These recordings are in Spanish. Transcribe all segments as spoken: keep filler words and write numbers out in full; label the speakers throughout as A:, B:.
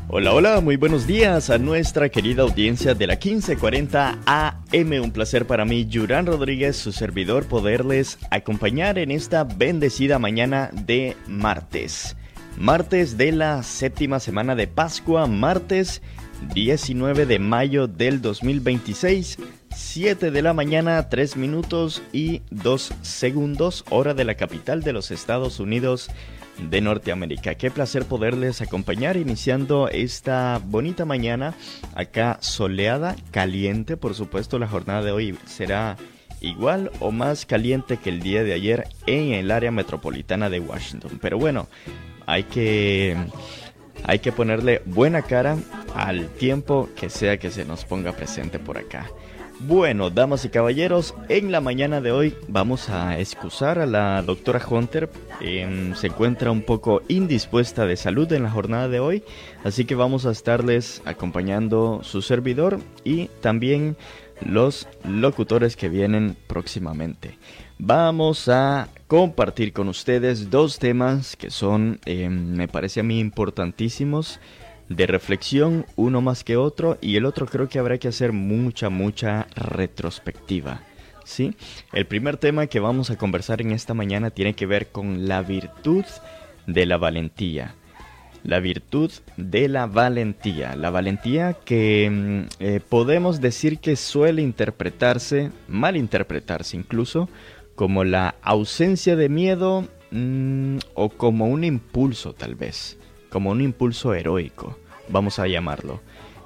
A: Hola, hola, muy buenos días a nuestra querida audiencia de la quince cuarenta A M. Un placer para mí, Yurán Rodríguez, su servidor, poderles acompañar en esta bendecida mañana de martes. Martes de la séptima semana de Pascua, martes diecinueve de mayo del dos mil veintiséis, siete de la mañana, tres minutos y dos segundos, hora de la capital de los Estados Unidos de Norteamérica. Qué placer poderles acompañar iniciando esta bonita mañana acá soleada, caliente. Por supuesto, la jornada de hoy será igual o más caliente que el día de ayer en el área metropolitana de Washington. Pero bueno, hay que, hay que ponerle buena cara al tiempo que sea que se nos ponga presente por acá. Bueno, damas y caballeros, en la mañana de hoy vamos a excusar a la doctora Hunter. Eh, se encuentra un poco indispuesta de salud en la jornada de hoy, así que vamos a estarles acompañando su servidor y también los locutores que vienen próximamente. Vamos a compartir con ustedes dos temas que son, eh, me parece a mí, importantísimos, de reflexión, uno más que otro, y el otro creo que habrá que hacer mucha, mucha retrospectiva, ¿sí? El primer tema que vamos a conversar en esta mañana tiene que ver con la virtud de la valentía. La virtud de la valentía. La valentía que eh, podemos decir que suele interpretarse, mal interpretarse incluso, como la ausencia de miedo mmm, o como un impulso tal vez. Como un impulso heroico, vamos a llamarlo,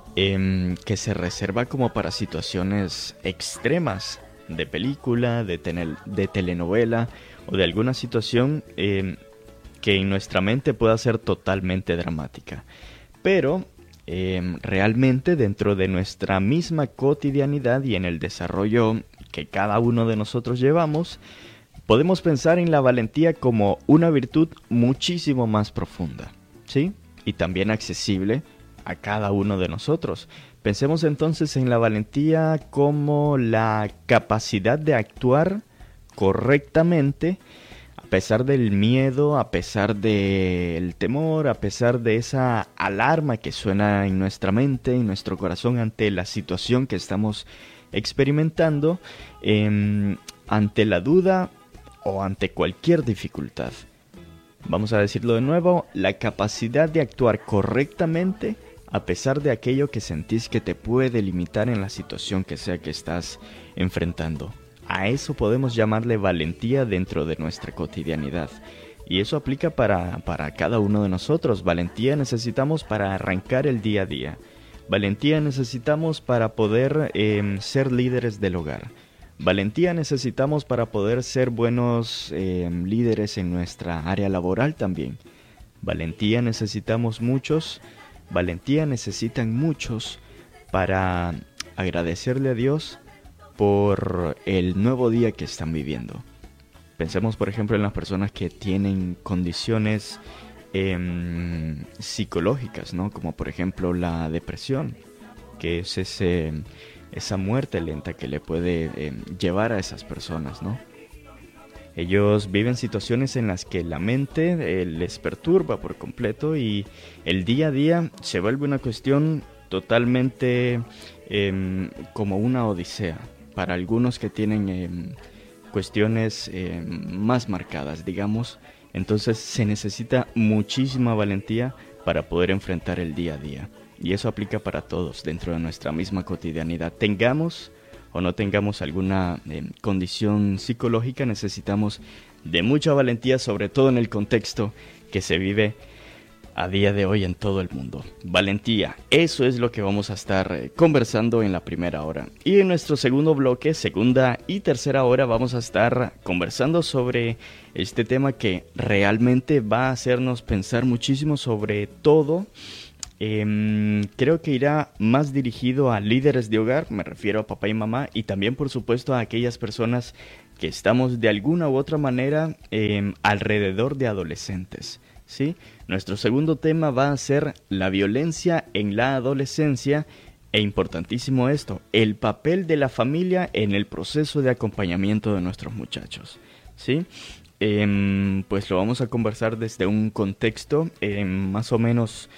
A: eh, que se reserva como para situaciones extremas de película, de, tenel, de telenovela o de alguna situación eh, que en nuestra mente pueda ser totalmente dramática. Pero eh, realmente dentro de nuestra misma cotidianidad y en el desarrollo que cada uno de nosotros llevamos, podemos pensar en la valentía como una virtud muchísimo más profunda, ¿sí? Y también accesible a cada uno de nosotros. Pensemos entonces en la valentía como la capacidad de actuar correctamente a pesar del miedo, a pesar del temor, a pesar de esa alarma que suena en nuestra mente, en nuestro corazón ante la situación que estamos experimentando, eh, ante la duda o ante cualquier dificultad. Vamos a decirlo de nuevo, la capacidad de actuar correctamente a pesar de aquello que sentís que te puede limitar en la situación que sea que estás enfrentando. A eso podemos llamarle valentía dentro de nuestra cotidianidad. Y eso aplica para, para cada uno de nosotros. Valentía necesitamos para arrancar el día a día. Valentía necesitamos para poder eh, ser líderes del hogar. Valentía necesitamos para poder ser buenos eh, líderes en nuestra área laboral también. Valentía necesitamos muchos, valentía necesitan muchos para agradecerle a Dios por el nuevo día que están viviendo. Pensemos por ejemplo en las personas que tienen condiciones eh, psicológicas, ¿no? Como por ejemplo la depresión, que es ese... esa muerte lenta que le puede eh, llevar a esas personas, ¿no? Ellos viven situaciones en las que la mente eh, les perturba por completo y el día a día se vuelve una cuestión totalmente eh, como una odisea para algunos que tienen eh, cuestiones eh, más marcadas, digamos. Entonces se necesita muchísima valentía para poder enfrentar el día a día. Y eso aplica para todos dentro de nuestra misma cotidianidad. Tengamos o no tengamos alguna eh, condición psicológica, necesitamos de mucha valentía, sobre todo en el contexto que se vive a día de hoy en todo el mundo. Valentía, eso es lo que vamos a estar eh, conversando en la primera hora. Y en nuestro segundo bloque, segunda y tercera hora, vamos a estar conversando sobre este tema que realmente va a hacernos pensar muchísimo sobre todo. Eh, creo que irá más dirigido a líderes de hogar, me refiero a papá y mamá, y también por supuesto a aquellas personas que estamos de alguna u otra manera eh, alrededor de adolescentes, ¿sí? Nuestro segundo tema va a ser la violencia en la adolescencia e importantísimo esto, el papel de la familia en el proceso de acompañamiento de nuestros muchachos, ¿sí? Eh, pues lo vamos a conversar desde un contexto eh, más o menos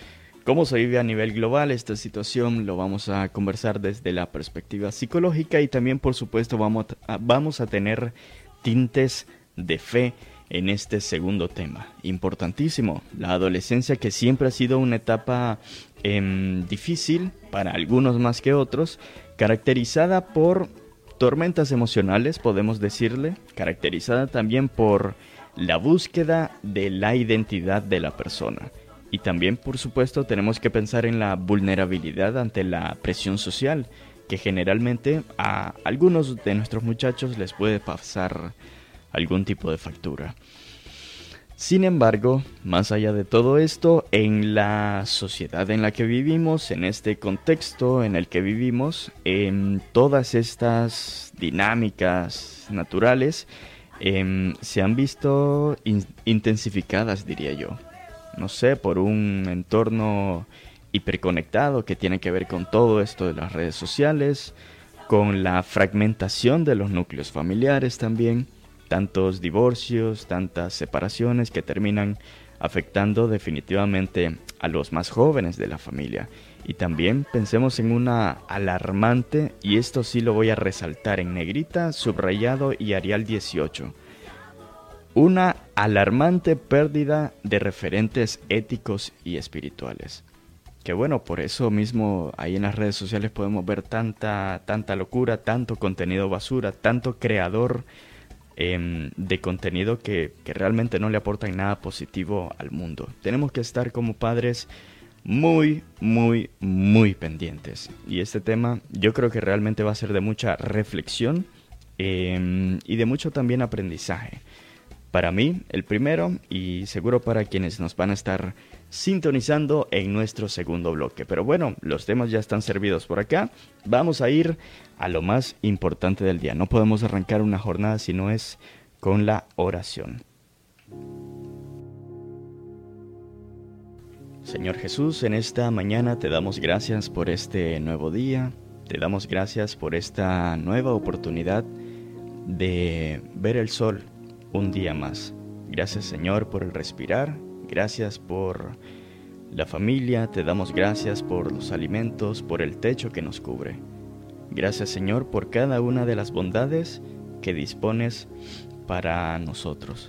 A: cómo se vive a nivel global esta situación. Lo vamos a conversar desde la perspectiva psicológica y también, por supuesto, vamos a, vamos a tener tintes de fe en este segundo tema. Importantísimo, la adolescencia, que siempre ha sido una etapa eh, difícil para algunos más que otros, caracterizada por tormentas emocionales, podemos decirle, caracterizada también por la búsqueda de la identidad de la persona. Y también, por supuesto, tenemos que pensar en la vulnerabilidad ante la presión social, que generalmente a algunos de nuestros muchachos les puede pasar algún tipo de factura. Sin embargo, más allá de todo esto, en la sociedad en la que vivimos, en este contexto en el que vivimos, en todas estas dinámicas naturales eh, se han visto in- intensificadas, diría yo. No sé, por un entorno hiperconectado que tiene que ver con todo esto de las redes sociales, con la fragmentación de los núcleos familiares también, tantos divorcios, tantas separaciones que terminan afectando definitivamente a los más jóvenes de la familia. Y también pensemos en una alarmante, y esto sí lo voy a resaltar en negrita, subrayado y Arial dieciocho. Una alarmante pérdida de referentes éticos y espirituales. Que bueno, por eso mismo ahí en las redes sociales podemos ver tanta, tanta locura, tanto contenido basura, tanto creador eh, de contenido que, que realmente no le aportan nada positivo al mundo. Tenemos que estar como padres muy, muy, muy pendientes. Y este tema yo creo que realmente va a ser de mucha reflexión eh, y de mucho también aprendizaje. Para mí, el primero, y seguro para quienes nos van a estar sintonizando en nuestro segundo bloque. Pero bueno, los temas ya están servidos por acá. Vamos a ir a lo más importante del día. No podemos arrancar una jornada si no es con la oración. Señor Jesús, en esta mañana te damos gracias por este nuevo día. Te damos gracias por esta nueva oportunidad de ver el sol un día más. Gracias, Señor, por el respirar. Gracias por la familia. Te damos gracias por los alimentos, por el techo que nos cubre. Gracias, Señor, por cada una de las bondades que dispones para nosotros.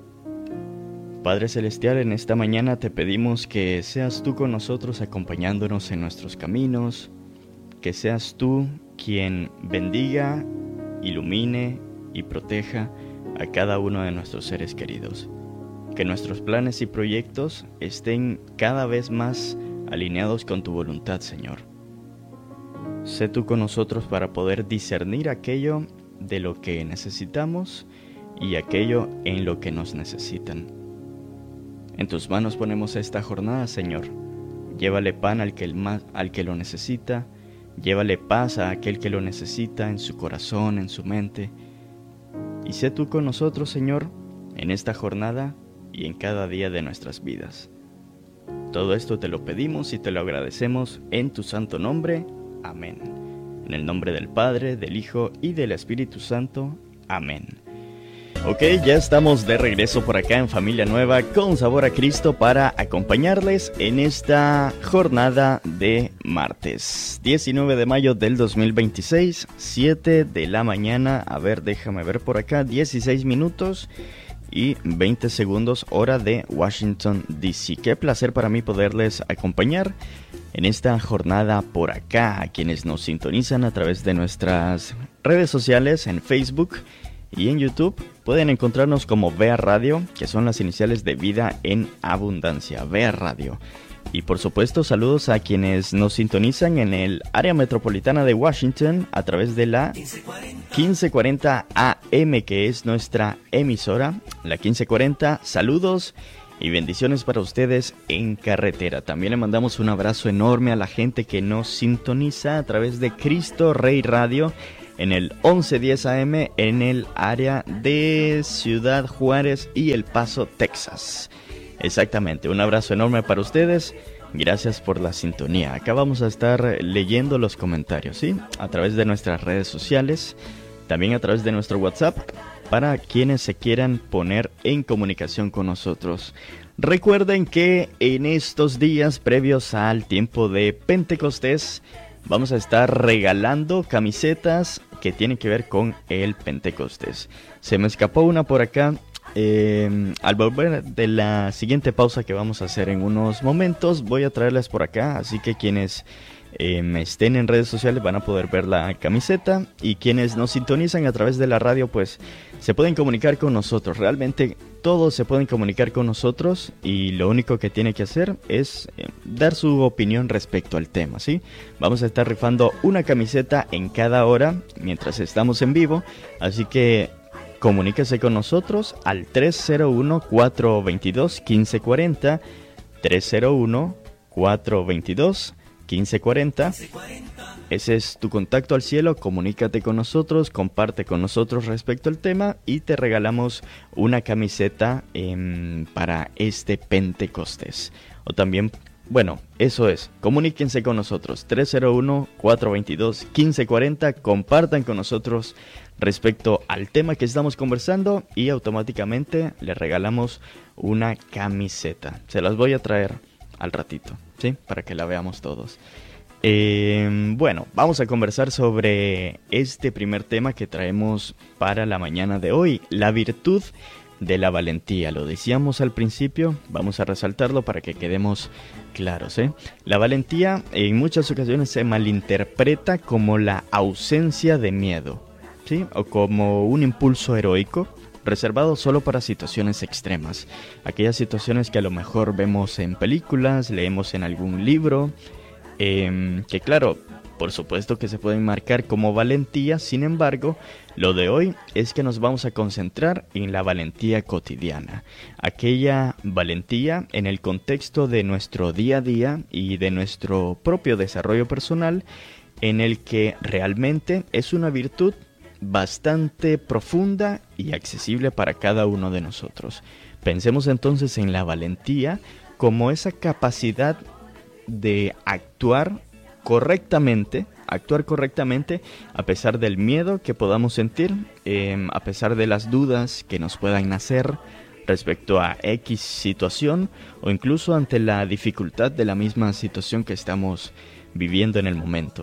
A: Padre Celestial, en esta mañana te pedimos que seas tú con nosotros acompañándonos en nuestros caminos, que seas tú quien bendiga, ilumine y proteja a cada uno de nuestros seres queridos. Que nuestros planes y proyectos estén cada vez más alineados con tu voluntad, Señor. Sé tú con nosotros para poder discernir aquello de lo que necesitamos y aquello en lo que nos necesitan. En tus manos ponemos esta jornada, Señor. Llévale pan al que, el más, al que lo necesita, llévale paz a aquel que lo necesita en su corazón, en su mente. Y sé tú con nosotros, Señor, en esta jornada y en cada día de nuestras vidas. Todo esto te lo pedimos y te lo agradecemos en tu santo nombre. Amén. En el nombre del Padre, del Hijo y del Espíritu Santo. Amén. Ok, ya estamos de regreso por acá en Familia Nueva con Sabor a Cristo para acompañarles en esta jornada de martes diecinueve de mayo del dos mil veintiséis, siete de la mañana. A ver, déjame ver por acá, dieciséis minutos y veinte segundos hora de Washington, D C Qué placer para mí poderles acompañar en esta jornada por acá, a quienes nos sintonizan a través de nuestras redes sociales en Facebook y en YouTube. Pueden encontrarnos como V E A Radio, que son las iniciales de Vida en Abundancia, V E A Radio. Y por supuesto, saludos a quienes nos sintonizan en el área metropolitana de Washington a través de la quince cuarenta A M, que es nuestra emisora, la quince cuarenta. Saludos y bendiciones para ustedes en carretera. También le mandamos un abrazo enorme a la gente que nos sintoniza a través de Cristo Rey Radio en el once diez A M en el área de Ciudad Juárez y El Paso, Texas. Exactamente, un abrazo enorme para ustedes. Gracias por la sintonía. Acá vamos a estar leyendo los comentarios, ¿sí? A través de nuestras redes sociales, también a través de nuestro WhatsApp, para quienes se quieran poner en comunicación con nosotros. Recuerden que en estos días previos al tiempo de Pentecostés vamos a estar regalando camisetas que tienen que ver con el Pentecostés. Se me escapó una por acá. Eh, al volver de la siguiente pausa que vamos a hacer en unos momentos, voy a traerlas por acá, así que quienes eh, estén en redes sociales van a poder ver la camiseta, y quienes nos sintonizan a través de la radio pues se pueden comunicar con nosotros. Realmente todos se pueden comunicar con nosotros y lo único que tiene que hacer es eh, dar su opinión respecto al tema, ¿sí? Vamos a estar rifando una camiseta en cada hora mientras estamos en vivo, así que comuníquese con nosotros al tres cero uno, cuatro dos dos, uno cinco cuatro cero, tres cero uno, cuatro dos dos, uno cinco cuatro cero. Ese es tu contacto al cielo. Comunícate con nosotros, comparte con nosotros respecto al tema y te regalamos una camiseta eh, para este Pentecostés. O también, bueno, eso es, comuníquense con nosotros, tres cero uno, cuatro dos dos, uno cinco cuatro cero, compartan con nosotros respecto al tema que estamos conversando y automáticamente les regalamos una camiseta. Se las voy a traer al ratito, ¿sí? Para que la veamos todos. Eh, bueno, vamos a conversar sobre este primer tema que traemos para la mañana de hoy, la virtud de la valentía. Lo decíamos al principio, vamos a resaltarlo para que quedemos claros, ¿eh? La valentía en muchas ocasiones se malinterpreta como la ausencia de miedo, ¿sí? O como un impulso heroico reservado solo para situaciones extremas. Aquellas situaciones que a lo mejor vemos en películas, leemos en algún libro, eh, que claro, por supuesto que se pueden marcar como valentía. Sin embargo, lo de hoy es que nos vamos a concentrar en la valentía cotidiana. Aquella valentía en el contexto de nuestro día a día y de nuestro propio desarrollo personal, en el que realmente es una virtud bastante profunda y accesible para cada uno de nosotros. Pensemos entonces en la valentía como esa capacidad de actuar correctamente, actuar correctamente a pesar del miedo que podamos sentir, eh, a pesar de las dudas que nos puedan nacer respecto a X situación o incluso ante la dificultad de la misma situación que estamos viviendo en el momento.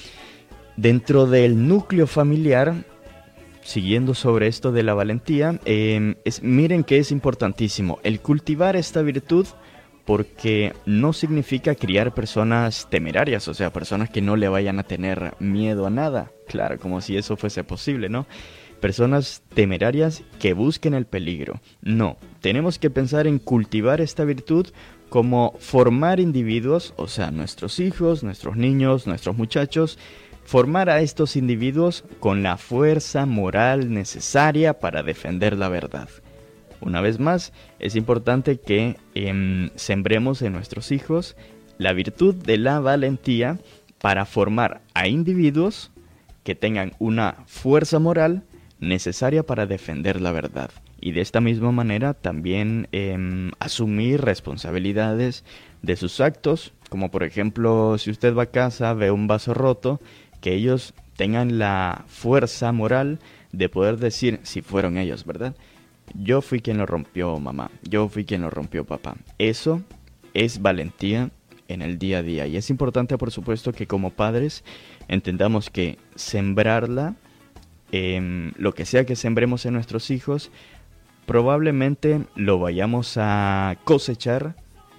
A: Dentro del núcleo familiar, siguiendo sobre esto de la valentía, eh, es, miren que es importantísimo el cultivar esta virtud, porque no significa criar personas temerarias, o sea, personas que no le vayan a tener miedo a nada. Claro, como si eso fuese posible, ¿no? Personas temerarias que busquen el peligro. No, tenemos que pensar en cultivar esta virtud como formar individuos, o sea, nuestros hijos, nuestros niños, nuestros muchachos, formar a estos individuos con la fuerza moral necesaria para defender la verdad. Una vez más, es importante que eh, sembremos en nuestros hijos la virtud de la valentía para formar a individuos que tengan una fuerza moral necesaria para defender la verdad. Y de esta misma manera también eh, asumir responsabilidades de sus actos, como por ejemplo, si usted va a casa, ve un vaso roto, que ellos tengan la fuerza moral de poder decir si fueron ellos, ¿verdad? Yo fui quien lo rompió, mamá. Yo fui quien lo rompió, papá. Eso es valentía en el día a día. Y es importante, por supuesto, que como padres entendamos que sembrarla, eh, lo que sea que sembremos en nuestros hijos, probablemente lo vayamos a cosechar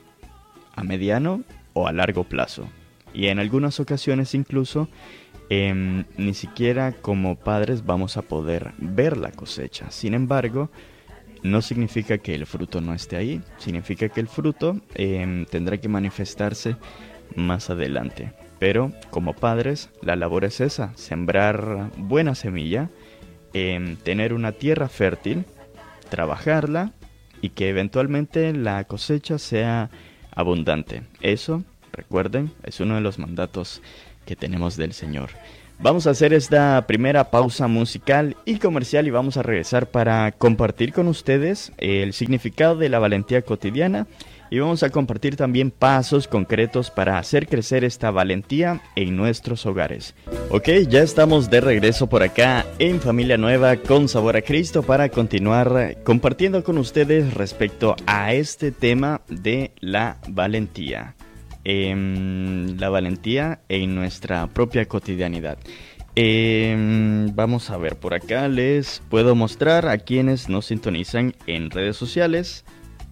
A: a mediano o a largo plazo. Y en algunas ocasiones incluso eh, ni siquiera como padres vamos a poder ver la cosecha. Sin embargo, no significa que el fruto no esté ahí, significa que el fruto eh, tendrá que manifestarse más adelante. Pero como padres, la labor es esa, sembrar buena semilla, eh, tener una tierra fértil, trabajarla y que eventualmente la cosecha sea abundante. Eso, recuerden, es uno de los mandatos que tenemos del Señor. Vamos a hacer esta primera pausa musical y comercial y vamos a regresar para compartir con ustedes el significado de la valentía cotidiana y vamos a compartir también pasos concretos para hacer crecer esta valentía en nuestros hogares. Ok, ya estamos de regreso por acá en Familia Nueva con Sabor a Cristo para continuar compartiendo con ustedes respecto a este tema de la valentía. Eh, la valentía en nuestra propia cotidianidad. Eh, vamos a ver, por acá les puedo mostrar a quienes nos sintonizan en redes sociales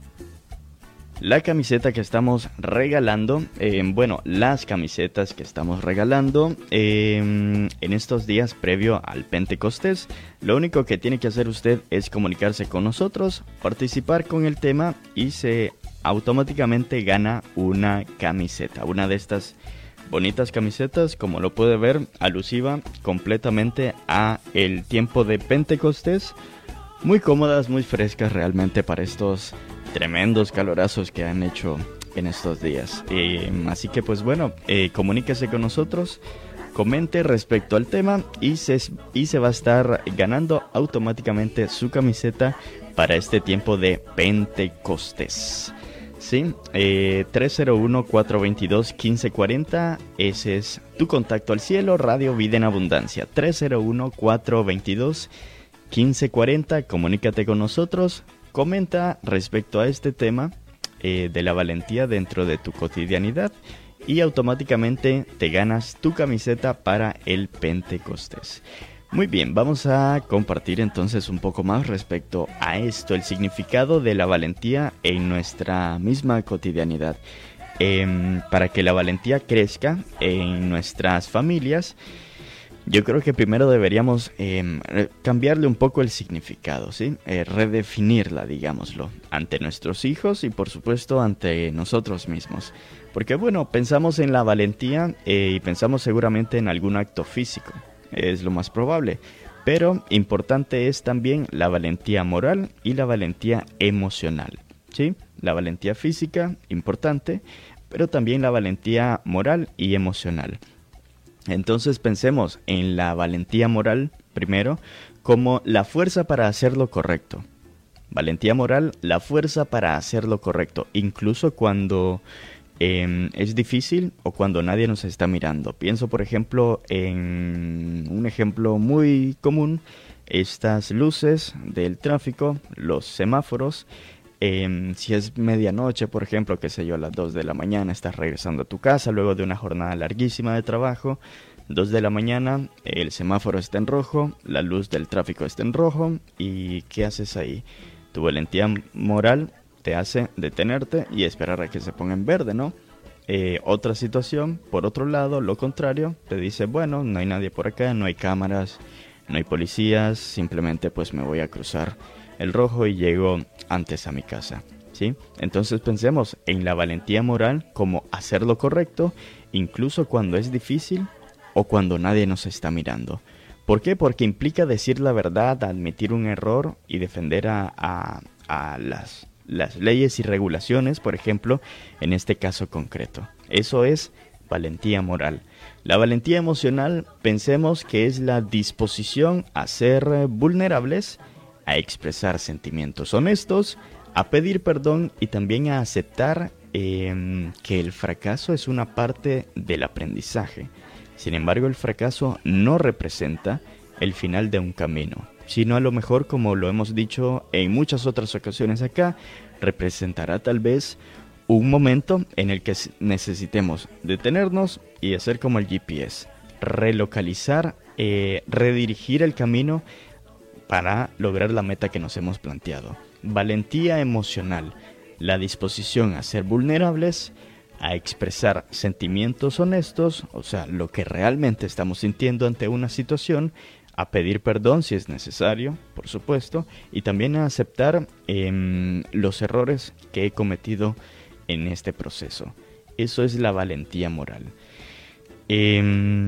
A: la camiseta que estamos regalando, eh, bueno, las camisetas que estamos regalando eh, en estos días previo al Pentecostés. Lo único que tiene que hacer usted es comunicarse con nosotros, participar con el tema y se automáticamente gana una camiseta, una de estas bonitas camisetas, como lo puede ver, alusiva completamente a el tiempo de Pentecostés, muy cómodas, muy frescas realmente para estos tremendos calorazos que han hecho en estos días. Eh, así que pues bueno, eh, comuníquese con nosotros, comente respecto al tema y se, y se va a estar ganando automáticamente su camiseta para este tiempo de Pentecostés. Sí, eh, tres cero uno, cuatro dos dos, uno cinco cuatro cero, ese es tu contacto al cielo, Radio Vida en Abundancia, tres cero uno, cuatro dos dos, uno cinco cuatro cero, comunícate con nosotros, comenta respecto a este tema eh, de la valentía dentro de tu cotidianidad y automáticamente te ganas tu camiseta para el Pentecostés. Muy bien, vamos a compartir entonces un poco más respecto a esto, el significado de la valentía en nuestra misma cotidianidad. Eh, para que la valentía crezca en nuestras familias, yo creo que primero deberíamos eh, cambiarle un poco el significado, ¿sí? Eh, redefinirla, digámoslo, ante nuestros hijos y por supuesto ante nosotros mismos. Porque bueno, pensamos en la valentía eh, y pensamos seguramente en algún acto físico. Es lo más probable, pero importante es también la valentía moral y la valentía emocional, ¿sí? La valentía física, importante, pero también la valentía moral y emocional. Entonces pensemos en la valentía moral, primero, como la fuerza para hacer lo correcto. Valentía moral, la fuerza para hacer lo correcto, incluso cuando Eh, es difícil o cuando nadie nos está mirando. Pienso, por ejemplo, en un ejemplo muy común, estas luces del tráfico, los semáforos. Eh, si es medianoche, por ejemplo, qué sé yo, a las dos de la mañana, estás regresando a tu casa luego de una jornada larguísima de trabajo, dos de la mañana, el semáforo está en rojo, la luz del tráfico está en rojo, ¿y qué haces ahí? Tu valentía moral te hace detenerte y esperar a que se ponga en verde, ¿no? Eh, otra situación, por otro lado, lo contrario, te dice, bueno, no hay nadie por acá, no hay cámaras, no hay policías, simplemente pues me voy a cruzar el rojo y llego antes a mi casa, ¿sí? Entonces pensemos en la valentía moral como hacer lo correcto, incluso cuando es difícil o cuando nadie nos está mirando. ¿Por qué? Porque implica decir la verdad, admitir un error y defender a, a, a las... las leyes y regulaciones, por ejemplo, en este caso concreto. Eso es valentía moral. La valentía emocional, pensemos que es la disposición a ser vulnerables, a expresar sentimientos honestos, a pedir perdón y también a aceptar eh, que el fracaso es una parte del aprendizaje. Sin embargo, el fracaso no representa el final de un camino, sino a lo mejor, como lo hemos dicho en muchas otras ocasiones acá, representará tal vez un momento en el que necesitemos detenernos y hacer como el G P S, relocalizar, eh, redirigir el camino para lograr la meta que nos hemos planteado. Valentía emocional, la disposición a ser vulnerables, a expresar sentimientos honestos, o sea, lo que realmente estamos sintiendo ante una situación, a pedir perdón si es necesario, por supuesto, y también a aceptar eh, los errores que he cometido en este proceso. Eso es la valentía moral. Eh,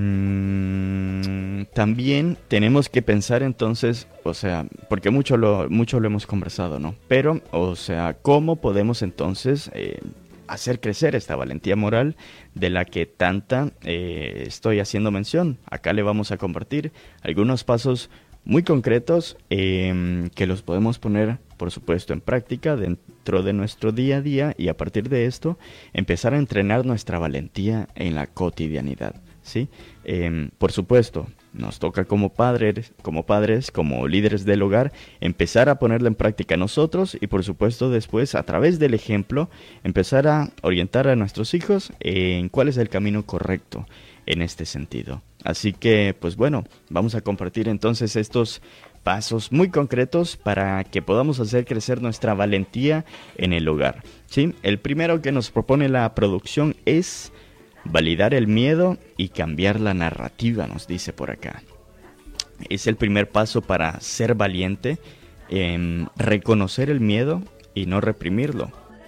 A: también tenemos que pensar entonces, o sea, porque mucho lo, mucho lo hemos conversado, ¿no? Pero, o sea, ¿cómo podemos entonces eh, hacer crecer esta valentía moral de la que tanta eh, estoy haciendo mención. Acá le vamos a compartir algunos pasos muy concretos eh, que los podemos poner, por supuesto, en práctica dentro de nuestro día a día y a partir de esto empezar a entrenar nuestra valentía en la cotidianidad, ¿sí? Eh, por supuesto, nos toca como padres, como padres, como líderes del hogar, empezar a ponerla en práctica nosotros y por supuesto después a través del ejemplo empezar a orientar a nuestros hijos en cuál es el camino correcto en este sentido. Así que, pues bueno, vamos a compartir entonces estos pasos muy concretos para que podamos hacer crecer nuestra valentía en el hogar, ¿sí? El primero que nos propone la producción es validar el miedo y cambiar la narrativa, nos dice por acá. Es el primer paso para ser valiente, eh, reconocer el miedo y no reprimirlo.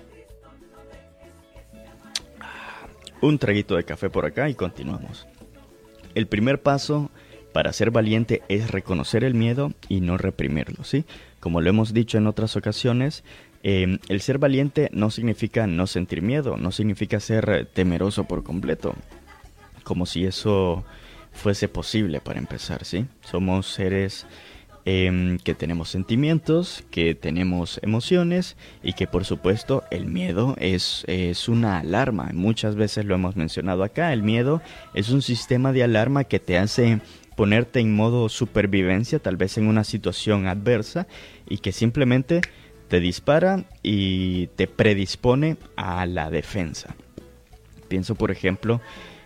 A: Un traguito de café por acá y continuamos. El primer paso para ser valiente es reconocer el miedo y no reprimirlo, ¿sí? Como lo hemos dicho en otras ocasiones, eh, el ser valiente no significa no sentir miedo, no significa ser temeroso por completo, como si eso fuese posible para empezar, ¿sí? Somos seres eh, que tenemos sentimientos, que tenemos emociones y que por supuesto el miedo es, es una alarma. Muchas veces lo hemos mencionado acá, el miedo es un sistema de alarma que te hace ponerte en modo supervivencia, tal vez en una situación adversa y que simplemente te dispara y te predispone a la defensa. Pienso por ejemplo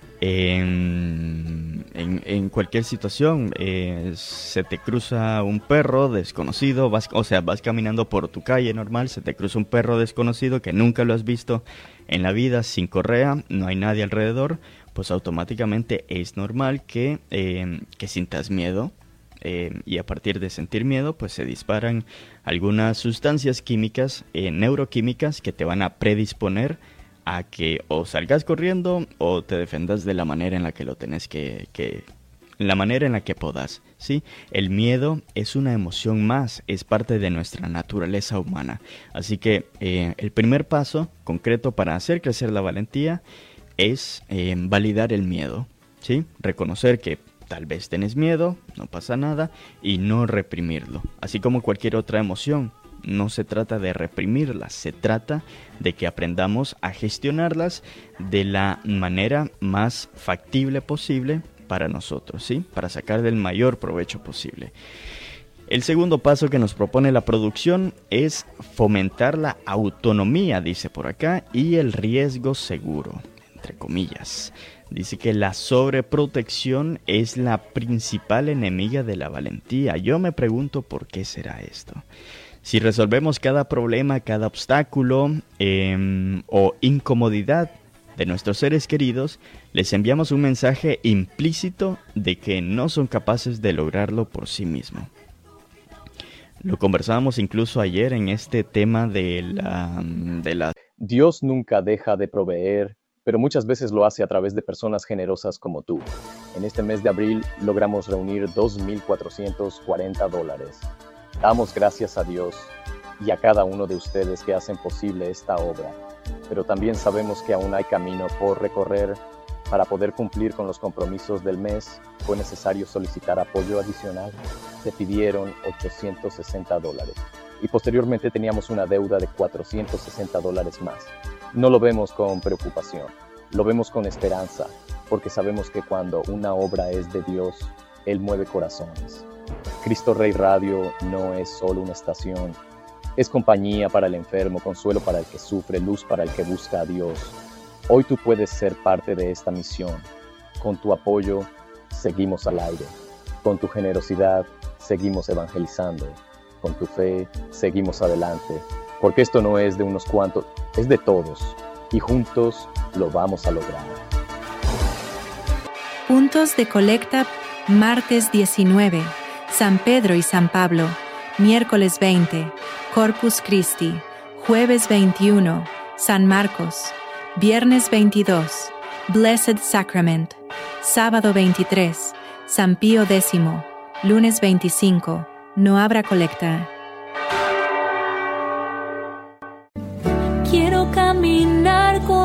A: En, en, en cualquier situación, eh, se te cruza un perro desconocido, vas, o sea, vas caminando por tu calle normal, se te cruza un perro desconocido que nunca lo has visto en la vida, sin correa, no hay nadie alrededor, pues automáticamente es normal que, eh, que sientas miedo. Eh, y a partir de sentir miedo, pues se disparan algunas sustancias químicas, eh, neuroquímicas, que te van a predisponer a que o salgas corriendo o te defendas de la manera en la que lo tenés que, que la manera en la que podas, ¿sí? El miedo es una emoción más, es parte de nuestra naturaleza humana. Así que eh, el primer paso concreto para hacer crecer la valentía es eh, validar el miedo, ¿sí? Reconocer que tal vez tenés miedo, no pasa nada, y no reprimirlo, así como cualquier otra emoción. No se trata de reprimirlas, se trata de que aprendamos a gestionarlas de la manera más factible posible para nosotros, ¿sí? Para sacar del mayor provecho posible. El segundo paso que nos propone la producción es fomentar la autonomía, dice por acá, y el riesgo seguro, entre comillas. Dice que la sobreprotección es la principal enemiga de la valentía. Yo me pregunto por qué será esto. Si resolvemos cada problema, cada obstáculo eh, o incomodidad de nuestros seres queridos, les enviamos un mensaje implícito de que no son capaces de lograrlo por sí mismos. Lo conversábamos incluso ayer en este tema de la, de la...
B: Dios nunca deja de proveer, pero muchas veces lo hace a través de personas generosas como tú. En este mes de abril logramos reunir dos mil cuatrocientos cuarenta dólares. Damos gracias a Dios y a cada uno de ustedes que hacen posible esta obra, pero también sabemos que aún hay camino por recorrer. Para poder cumplir con los compromisos del mes, fue necesario solicitar apoyo adicional. Se pidieron ochocientos sesenta dólares y posteriormente teníamos una deuda de cuatrocientos sesenta dólares más. No lo vemos con preocupación, lo vemos con esperanza, porque sabemos que cuando una obra es de Dios, Él mueve corazones. Cristo Rey Radio no es solo una estación, es compañía para el enfermo, consuelo para el que sufre, luz para el que busca a Dios. Hoy tú puedes ser parte de esta misión. Con tu apoyo, seguimos al aire. Con tu generosidad, seguimos evangelizando. Con tu fe, seguimos adelante. Porque esto no es de unos cuantos, es de todos. Y juntos lo vamos a lograr.
C: Puntos de colecta, martes diecinueve. San Pedro y San Pablo. Miércoles veinte. Corpus Christi. Jueves veintiuno. San Marcos. Viernes veintidós. Blessed Sacrament. Sábado veintitrés. San Pío X. Lunes veinticinco. No habrá colecta.
D: Quiero caminar con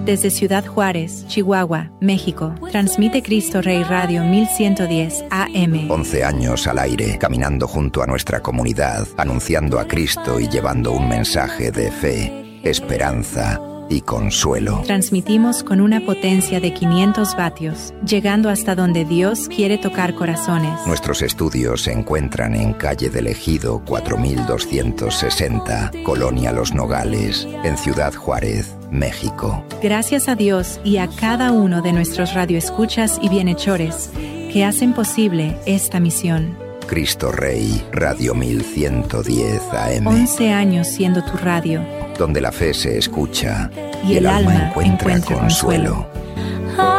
C: Desde Ciudad Juárez, Chihuahua, México, transmite Cristo Rey Radio mil ciento diez A M.
D: once años al aire, caminando junto a nuestra comunidad, anunciando a Cristo y llevando un mensaje de fe, esperanza y consuelo.
C: Transmitimos con una potencia de quinientos vatios, llegando hasta donde Dios quiere tocar corazones.
D: Nuestros estudios se encuentran en calle del Ejido cuatro mil doscientos sesenta, Colonia Los Nogales, en Ciudad Juárez, México.
C: Gracias a Dios y a cada uno de nuestros radioescuchas y bienhechores que hacen posible esta misión.
D: Cristo Rey, Radio mil ciento diez A M.
C: once años siendo tu radio,
D: donde la fe se escucha
C: y, y el, el alma encuentra, encuentra consuelo.
D: consuelo.